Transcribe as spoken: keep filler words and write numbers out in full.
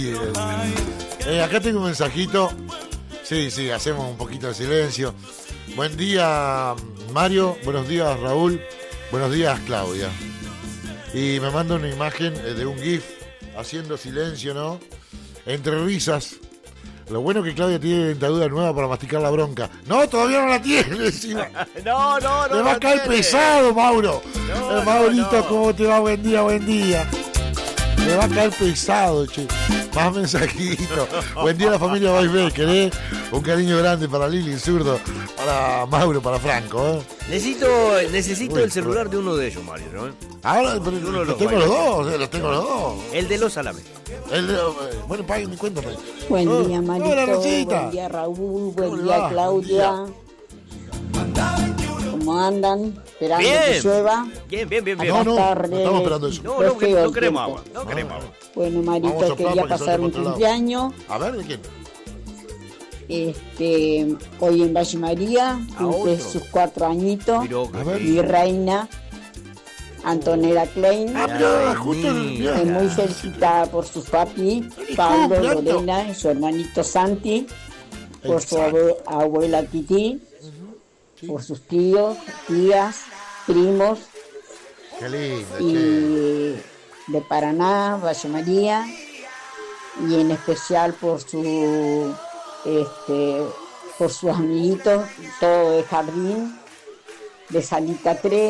Eh, acá tengo un mensajito. Sí, sí, hacemos un poquito de silencio. Buen día, Mario. Buenos días, Raúl. Buenos días, Claudia. Y me manda una imagen de un GIF haciendo silencio, ¿no? Entre risas. Lo bueno que Claudia tiene dentadura nueva para masticar la bronca. No, todavía no la tiene encima. No, no, no. Le va a caer tiene. pesado, Mauro. No, eh, Maurito, no, no. ¿cómo te va? Buen día, buen día. Le va a caer pesado, che. Más mensajito. Buen día a la familia Weisbecker, ¿eh? Un cariño grande para Lili, zurdo, para Mauro, para Franco, ¿eh? Necesito, necesito Uy, el celular de uno de ellos, Mario, ¿no? Ahora, pero Uno de los los tengo bailes. los dos, eh, los tengo los dos. El de los salames. El de, eh, bueno, paguen mi cuenta. Pues. Buen Oh, día, Marito. hola, Rosita. Buen día, Raúl. ¿Cómo Buen le día, va? Claudia. ¿Cómo andan? Esperando que Bien. llueva. Bien, bien, bien, bien. No, no, tarde. no estamos esperando eso. No, Fue no, feo no el queremos tiempo. agua. No queremos agua. Bueno, Vamos a Marito, soplar quería para que pasar salte un por otro lado. cumpleaños. A ver, ¿de quién? Este, hoy en Valle María, cumple otro. sus cuatro añitos. Miró, A ver. Mi reina, Antonella Klein. Ah, mirá, Ay, justo en el mira. Es día. muy felicitada por sus papis, ¡Feliz Pablo, cumpleaños! Lorena y su hermanito Santi, por su Exacto. abue- abuela Titi, Sí. por sus tíos, tías, primos Qué lindo, che. y de Paraná, Valle María, y en especial por su este por sus amiguitos, todo de jardín, de Salita tres.